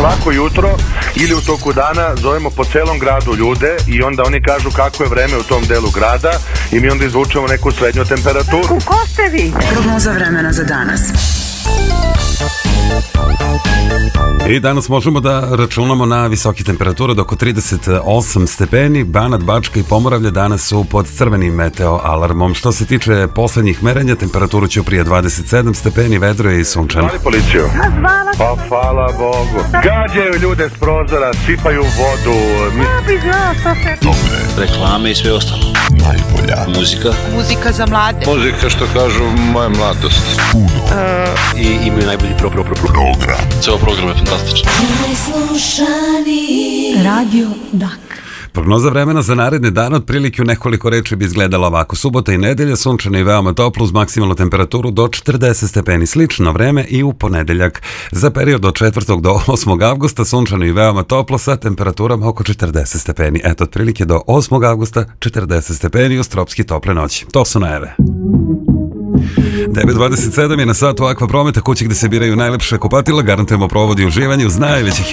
svako jutro ili u toku dana zovemo po celom gradu ljude i onda oni kažu kako je vreme u tom delu grada i mi onda izvučemo neku srednju temperaturu. Ko ste vi? Prognoza vremena za danas. I danas možemo da računamo na visoke temperature do oko 38 stepeni. Banat, Bačka i Pomoravlje danas su pod crvenim meteo alarmom. Što se tiče poslednjih merenja, temperaturu će prije 27 stepeni, vedro je i sunčano. Zvali policiju? Pa hvala Bogu. Gađaju ljude s prozora, sipaju vodu. Ja bi znao što se... Dobre reklame i sve ostalo. Najbolja muzika. Muzika za mlade. Muzika, što kažu, moja mladost. I imaju najbolji program. Ceo program je fantastičan. Radio Dak. Prognoza vremena za naredne dane otprilike u nekoliko reči bi izgledala ovako. Subota i nedelja sunčano i veoma toplo uz maksimalnu temperaturu do 40 stepeni. Slično vreme i u ponedeljak. Za period od 4. do 8. avgusta sunčano i veoma toplo sa temperaturama oko 40 stepeni. Eto, otprilike do 8. avgusta 40 stepeni uz tropski tople noći. To su najave. 9.27 je na satu Akva Prometa, kući gde se biraju najlepše kupatila. Garantujemo provod i uživanje uz najvećih